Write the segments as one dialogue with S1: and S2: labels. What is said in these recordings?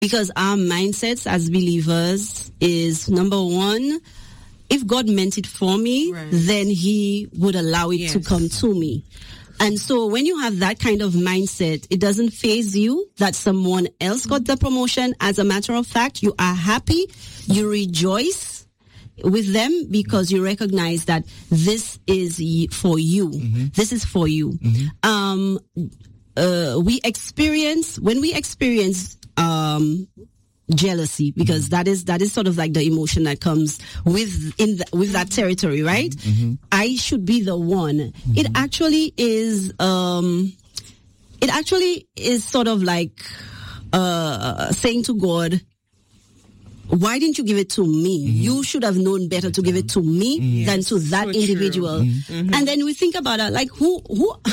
S1: Because our mindsets as believers is, number one, if God meant it for me, then he would allow it to come to me. And so when you have that kind of mindset, it doesn't faze you that someone else got the promotion. As a matter of fact, you are happy, you rejoice with them because you recognize that this is for you. Mm-hmm. This is for you. Mm-hmm. When we experience jealousy, because that is sort of like the emotion that comes with that territory, right? Mm-hmm. I should be the one. Mm-hmm. It actually is sort of like saying to God, why didn't you give it to me? Mm-hmm. You should have known better to give it to me than to that individual. Mm-hmm. And then we think about it, like who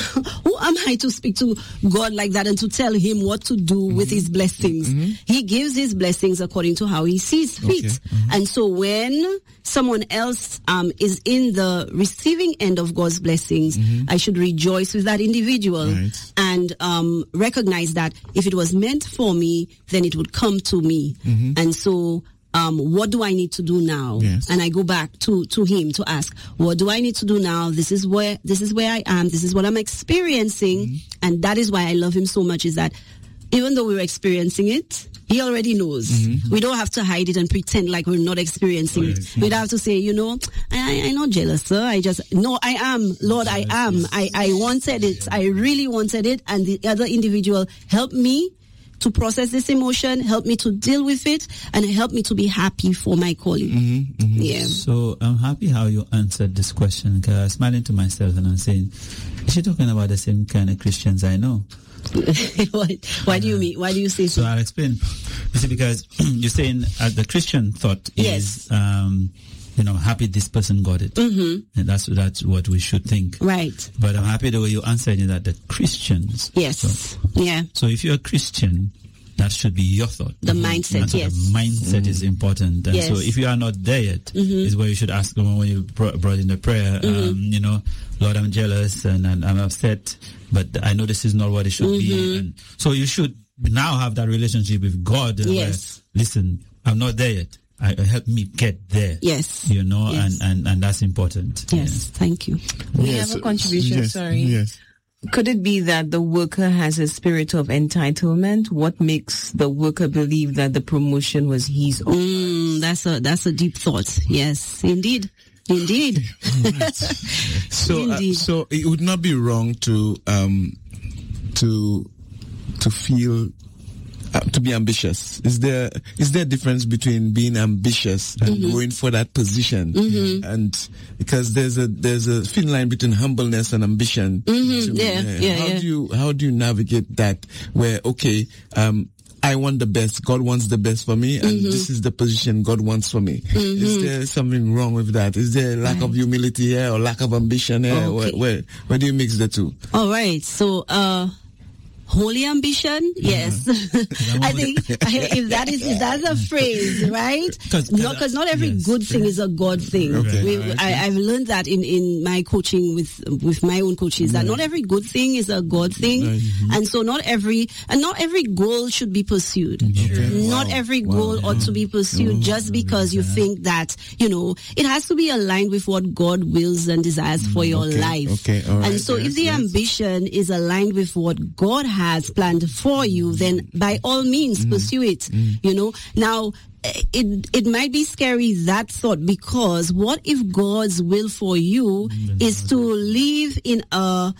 S1: am I to speak to God like that and to tell him what to do with his blessings? Mm-hmm. He gives his blessings according to how he sees fit. Okay. Mm-hmm. And so when someone else is in the receiving end of God's blessings, I should rejoice with that individual and recognize that if it was meant for me, then it would come to me. Mm-hmm. And so what do I need to do now? Yes. And I go back to him to ask, what do I need to do now? This is where I am. This is what I'm experiencing. Mm-hmm. And that is why I love him so much, is that even though we're experiencing it, he already knows. Mm-hmm. We don't have to hide it and pretend like we're not experiencing it. Mm-hmm. We don't have to say, I'm not jealous, sir. I am. Lord, I am. I wanted it. I really wanted it. And the other individual helped me to process this emotion, help me to deal with it, and help me to be happy for my calling. Mm-hmm, mm-hmm. Yeah.
S2: So I'm happy how you answered this question, because I was smiling to myself and I'm saying, is she talking about the same kind of Christians I know?
S1: Why do you mean? Why do you say so?
S2: So I'll explain. You see, because you're saying the Christian thought is, happy this person got it. Mm-hmm. And that's what we should think.
S1: Right.
S2: But I'm happy the way you answered that the Christians.
S1: Yes. Yeah.
S2: So if you're a Christian, that should be your thought.
S1: The mindset, yes.
S2: The mindset is important. And so if you are not there yet, is where you should ask them when you brought in the prayer, Lord, I'm jealous and I'm upset, but I know this is not what it should be. And so you should now have that relationship with God.
S1: Yes.
S2: Where, listen, I'm not there yet. Help me get there.
S1: Yes.
S2: And that's important.
S1: Yes. Yeah. Thank you.
S3: We have a contribution.
S4: Yes.
S3: Sorry.
S4: Yes.
S3: Could it be that the worker has a spirit of entitlement? What makes the worker believe that the promotion was his own?
S1: That's a deep thought. Yes, indeed. Indeed.
S4: Right. So it would not be wrong to feel to be ambitious. Is there a difference between being ambitious and going for that position? Mm-hmm. And because there's a thin line between humbleness and ambition.
S1: Mm-hmm.
S4: How do you navigate that? Where I want the best. God wants the best for me, and this is the position God wants for me. Mm-hmm. Is there something wrong with that? Is there a lack of humility here or lack of ambition here? Okay. Where do you mix the two?
S1: All right. So, holy ambition, yes. I think if that's a phrase, right? Because not every good thing is a God thing. Okay. I've learned that in my coaching with my own coaches, that not every good thing is a God thing, and so not every goal should be pursued. Okay. Not every goal ought to be pursued just because you think that it has to be aligned with what God wills and desires for your life. Okay. All right. And so if the ambition is aligned with what God has planned for you, then by all means pursue it. Now it might be scary, that thought, because what if God's will for you is to live in a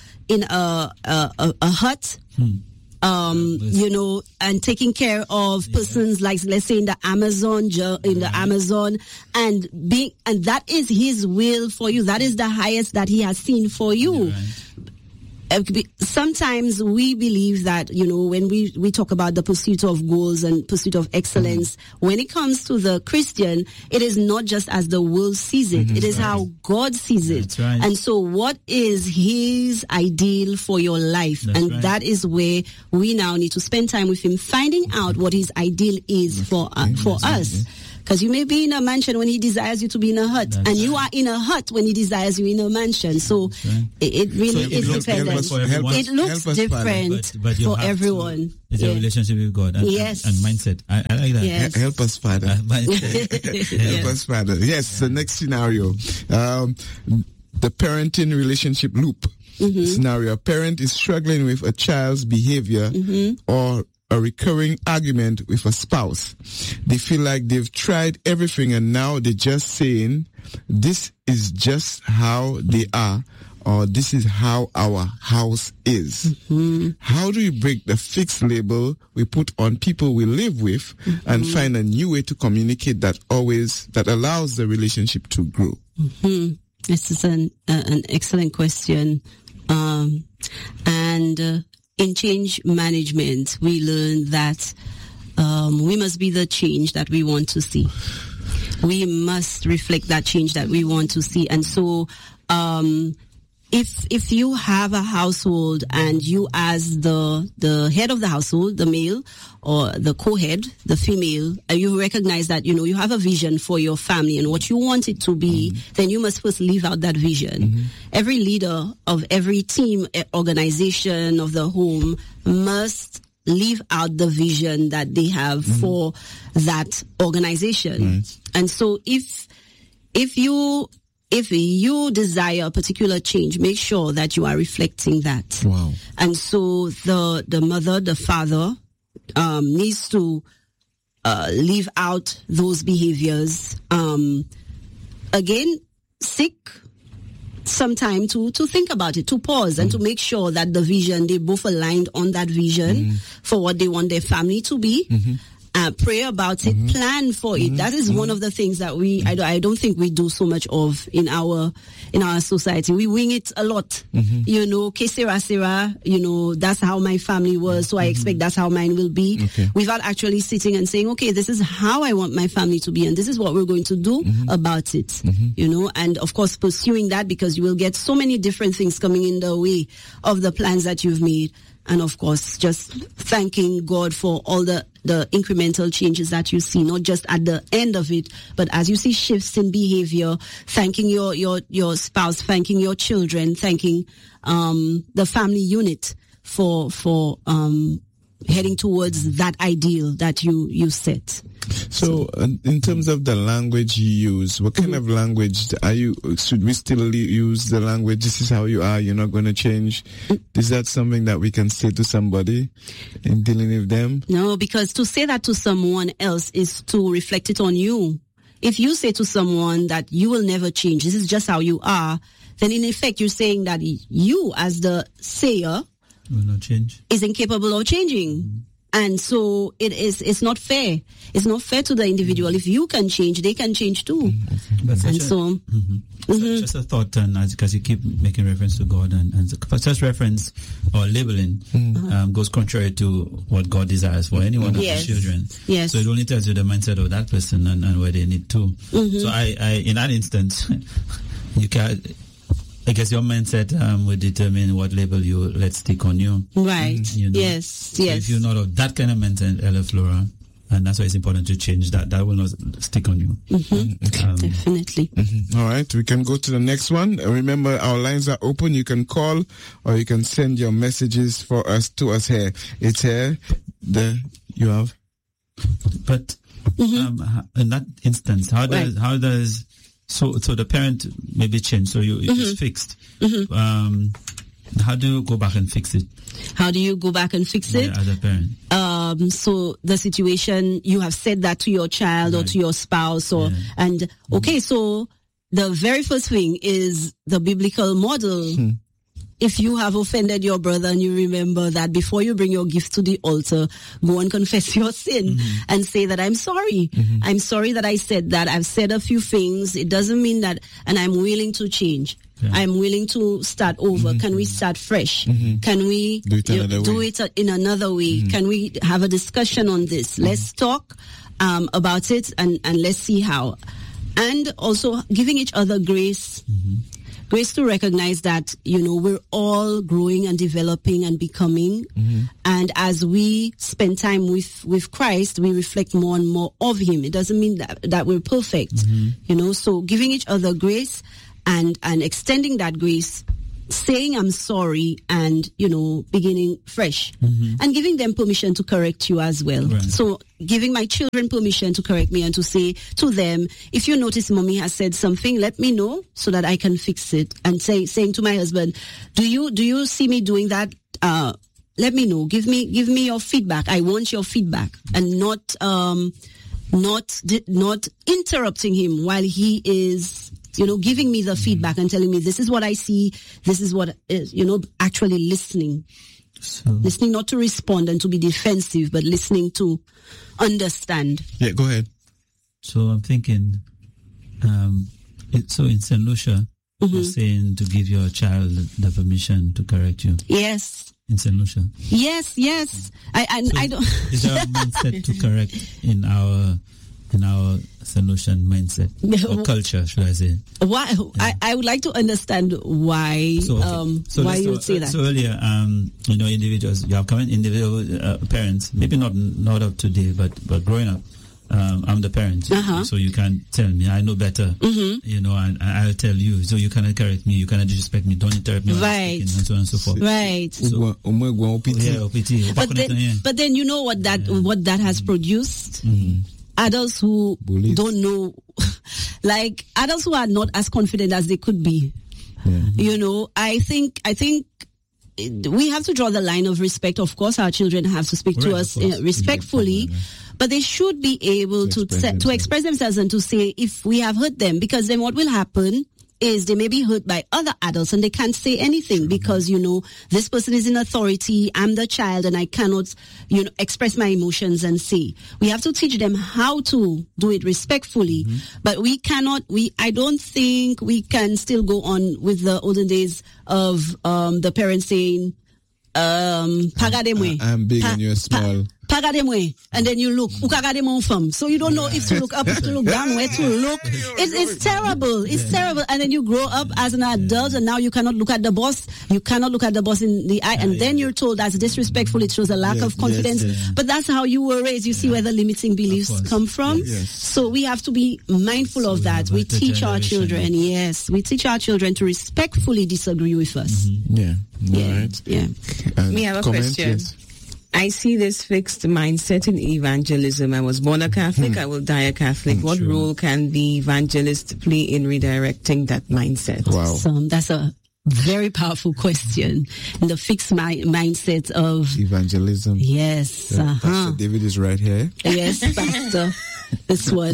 S1: hut, and taking care of persons like, let's say, in the Amazon, and that is His will for you. That is the highest that He has seen for you. Sometimes we believe that, when we talk about the pursuit of goals and pursuit of excellence, when it comes to the Christian, it is not just as the world sees it. It is how God sees it.
S2: That's right.
S1: And so what is His ideal for your life? That is where we now need to spend time with Him, finding out what His ideal is for us. Because you may be in a mansion when he desires you to be in a hut, and you are in a hut when he desires you in a mansion. So it really is dependent. It looks different for everyone.
S2: It's a relationship with God and mindset. I like that.
S1: Yes.
S4: Help us, Father. Help us, Father. Yes, the next scenario. The parenting relationship loop scenario. A parent is struggling with a child's behavior or a recurring argument with a spouse. They feel like they've tried everything and now they're just saying, this is just how they are, or this is how our house is. How do we break the fixed label we put on people we live with and find a new way to communicate that allows the relationship to grow?
S1: This is an excellent question. In change management, we learn that we must be the change that we want to see. We must reflect that change that we want to see. And so if you have a household and you as the head of the household, the male, or the co-head, the female, you recognize that, you have a vision for your family and what you want it to be, then you must first live out that vision. Every leader of every team, organization of the home must live out the vision that they have for that organization. And so if you desire a particular change, make sure that you are reflecting that.
S4: Wow. And
S1: so the mother, the father, needs to live out those behaviors. Again, seek some time to think about it, to pause and to make sure that the vision, they both aligned on that vision for what they want their family to be. Pray about it, plan for it. That is one of the things that I don't think we do so much of in our society. We wing it a lot. Que sera, that's how my family was, so I expect that's how mine will be. Without actually sitting and saying, okay, this is how I want my family to be, and this is what we're going to do about it. And of course pursuing that, because you will get so many different things coming in the way of the plans that you've made. And of course, just thanking God for all the incremental changes that you see, not just at the end of it, but as you see shifts in behavior, thanking your spouse, thanking your children, thanking the family unit for heading towards that ideal that you set.
S4: So, in terms of the language you use, what kind of language should we still use the language, this is how you are, you're not going to change? Is that something that we can say to somebody in dealing with them?
S1: No, because to say that to someone else is to reflect it on you. If you say to someone that you will never change, this is just how you are, then in effect you're saying that you as the sayer
S2: will not change,
S1: is incapable of changing. And so it's not fair. It's not fair to the individual. If you can change, they can change too.
S2: Just a thought, and because you keep making reference to God, and such reference or labeling goes contrary to what God desires for any one of His children.
S1: Yes.
S2: So it only tells you the mindset of that person and where they need to. So I in that instance, you can. I guess your mindset will determine what label you let stick on you.
S1: Right. Yes.
S2: So if you're not of that kind of mindset, Ella Flora, and that's why it's important to change that will not stick on you.
S1: Definitely.
S4: All right, we can go to the next one. Remember, our lines are open. You can call or you can send your messages to us here. It's here. You have.
S2: But in that instance, how does So the parent may be changed, so it is fixed. How do you go back and fix it?
S1: How do you go back and fix it?
S2: As a parent.
S1: So the situation, you have said that to your child or to your spouse, so the very first thing is the biblical model. If you have offended your brother and you remember that, before you bring your gift to the altar, go and confess your sin and say that I'm sorry. I'm sorry that I said that. I've said a few things. It doesn't mean that, and I'm willing to change. I'm willing to start over. Can we start fresh? Can we do it in another way? Can we have a discussion on this? Let's talk about it and let's see how. And also giving each other grace. Grace to recognize that, we're all growing and developing and becoming. And as we spend time with Christ, we reflect more and more of him. It doesn't mean that we're perfect, so giving each other grace and extending that grace, saying I'm sorry, and beginning fresh, and giving them permission to correct you as well.
S2: Right.
S1: So giving my children permission to correct me and to say to them, if you notice mommy has said something, let me know so that I can fix it. And saying to my husband, do you see me doing that? Let me know. Give me your feedback. I want your feedback, and not interrupting him while he is giving me the feedback and telling me this is what I see, this is what is, actually listening.
S2: So,
S1: listening not to respond and to be defensive, but listening to understand.
S4: Yeah, go ahead.
S2: So I'm thinking, so in St. Lucia, you're saying to give your child the permission to correct you.
S1: Yes.
S2: In St. Lucia.
S1: Yes. I don't.
S2: Is there a mindset to correct in our St. Lucian mindset or culture, should I say?
S1: Why? Yeah. I would like to understand why. So why you would say that?
S2: So earlier, individuals, you have current individual parents, maybe not up to date, but growing up. I'm the parent, so you can't tell me. I know better, and I'll tell you. So you cannot correct me. You cannot disrespect me. Don't interrupt me.
S1: Right.
S2: And so on and so forth.
S1: Right.
S2: So,
S1: but then you know what that has produced? Adults who don't know, like adults who are not as confident as they could be. Yeah. I think we have to draw the line of respect. Of course, our children have to speak to us respectfully, but they should be able to express themselves and to say if we have hurt them, because then what will happen is they may be hurt by other adults and they can't say anything because, this person is in authority, I'm the child, and I cannot, express my emotions and say. We have to teach them how to do it respectfully, but I don't think we can still go on with the olden days of the parents saying, pagademwe.
S4: I'm big and you're small.
S1: Pagademwe. And then you look. So you don't know if to look up, to look down, where to look. It's terrible. It's terrible. And then you grow up as an adult and now you cannot look at the boss. You cannot look at the boss in the eye. And then you're told that's disrespectful. It shows a lack of confidence. But that's how you were raised. You see where the limiting beliefs come from. So we have to be mindful of that. We teach our children. Yes. We teach our children to respectfully disagree with us.
S4: Yeah. Right.
S1: Yeah.
S3: We have a question.
S4: Yes.
S3: I see this fixed mindset in evangelism. I was born a Catholic, I will die a Catholic. What role can the evangelist play in redirecting that mindset?
S4: Wow.
S1: So that's a very powerful question. The fixed mindset of
S4: evangelism.
S1: Yes.
S4: Pastor David is right here.
S1: Yes, Pastor. This one.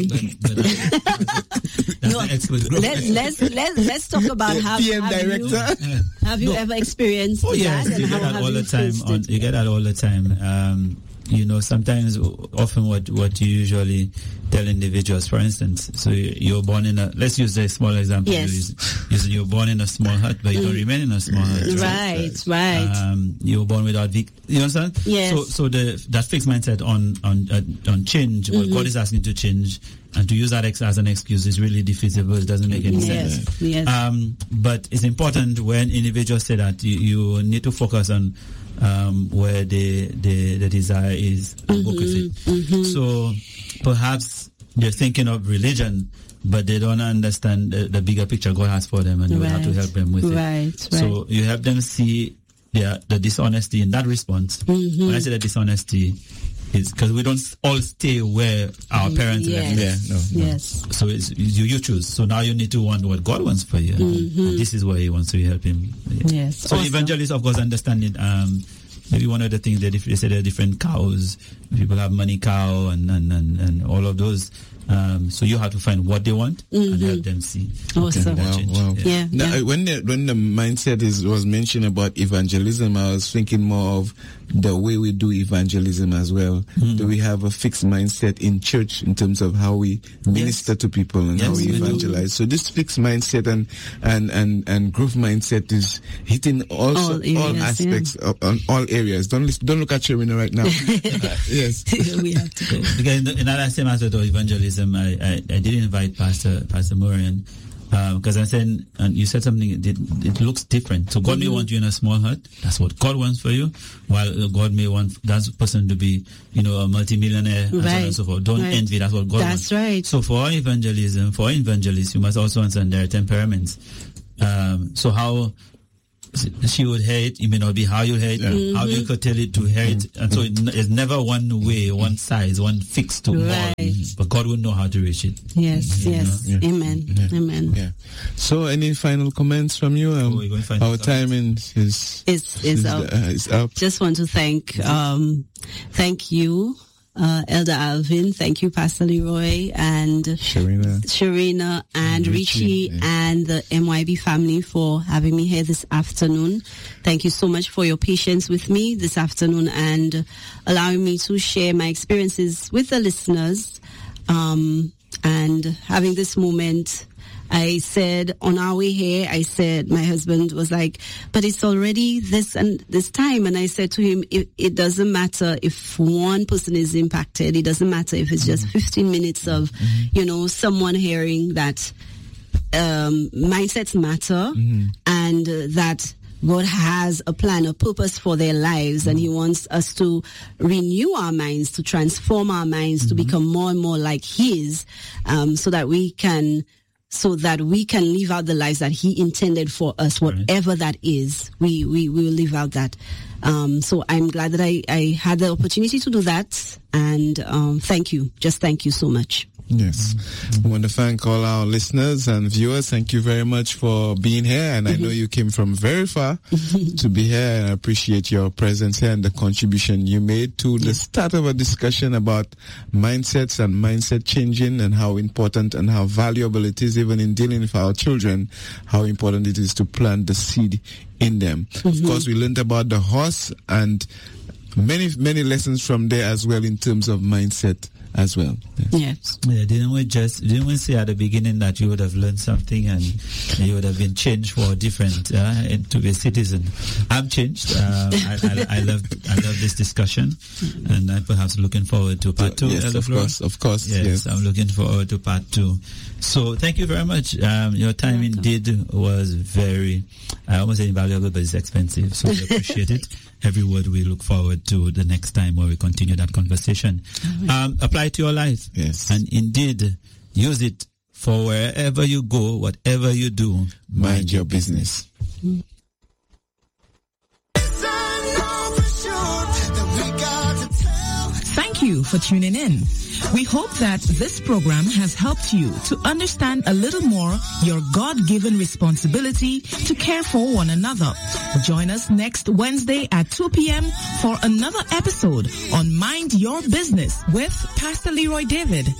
S1: Let's talk about how have you ever experienced that?
S2: Yes, you get that all the time. You get that all the time. Sometimes, often what you usually tell individuals, for instance, so you're born in let's use a small example.
S1: Yes.
S2: You're born in a small hut, but you don't remain in a small hut.
S1: Right.
S2: You're born without, you understand?
S1: Yes.
S2: So that fixed mindset on change, what God is asking to change, and to use that as an excuse is really defeasible. It doesn't make any sense.
S1: Yes.
S2: But it's important when individuals say that you need to focus on where the desire is and work with it. So perhaps they're thinking of religion, but they don't understand the bigger picture God has for them, and you have to help them with it. So you help them see the dishonesty in that response. When I say the dishonesty, it's because we don't all stay where our parents left.
S1: Yes.
S2: So it's you choose. So now you need to want what God wants for you. And this is where He wants to help him.
S1: Yes.
S2: So evangelists, of course, understand it. Maybe one of the things they say there are different cows. People have money cow and all of those. So you have to find what they want and help them see.
S1: Awesome.
S4: Wow.
S1: Yeah.
S4: Now, when the mindset was mentioned about evangelism, I was thinking more of the way we do evangelism as well. Do we have a fixed mindset in church in terms of how we minister to people and how we evangelize? So this fixed mindset and growth mindset is hitting all aspects on all areas. Don't look at Sharina right now. Yes.
S1: We have to go.
S2: Because in that same aspect of evangelism, I did invite Pastor Moran Because I'm saying, and you said something, it looks different. So God may want you in a small hut. That's what God wants for you. While God may want that person to be, a multimillionaire, and so on and so forth. Don't envy. That's what God wants.
S1: That's right.
S2: So for evangelists, you must also understand their temperaments. So how she would hate, it may not be how you hate. How do you curtail it to hate? And so it's never one way, one size, one fix to all. But God will know how to reach it.
S1: Yes. Amen. Amen.
S4: Yeah. So any final comments from you? Our timing is up.
S1: Just want to thank you, Elder Alvin. Thank you, Pastor Leroy, and Sharina and Richie and the MYB family for having me here this afternoon. Thank you so much for your patience with me this afternoon and allowing me to share my experiences with the listeners. And having this moment, I said on our way here, my husband was like, but it's already this and this time. And I said to him, it doesn't matter if one person is impacted. It doesn't matter if it's just 15 minutes of, someone hearing that mindsets matter and that God has a plan, a purpose for their lives, and He wants us to renew our minds, to transform our minds, to become more and more like His, so that we can live out the lives that He intended for us, whatever that is. We will live out that. So I'm glad that I had the opportunity to do that, and thank you. Just thank you so much.
S4: Yes. I want to thank all our listeners and viewers. Thank you very much for being here. And I know you came from very far to be here, and I appreciate your presence here and the contribution you made to the start of a discussion about mindsets and mindset changing and how important and how valuable it is, even in dealing with our children, how important it is to plant the seed in them. Of course, we learned about the horse and many lessons from there as well in terms of mindset as well.
S1: Yes.
S2: Yeah, didn't we say at the beginning that you would have learned something and you would have been changed for different to be a citizen? I'm changed. I love this discussion, and I'm perhaps looking forward to part 2.
S4: Yes, of course.
S2: Yes, I'm looking forward to part 2. So thank you very much. Your time indeed was very, I almost say invaluable, but it's expensive. So we appreciate it. Every word. We look forward to the next time where we continue that conversation. Apply to your life.
S4: Yes.
S2: And indeed, use it for wherever you go, whatever you do,
S4: mind your business.
S5: Thank you for tuning in. We hope that this program has helped you to understand a little more your God-given responsibility to care for one another. Join us next Wednesday at 2 p.m. for another episode on Mind Your Business with Pastor Leroy David.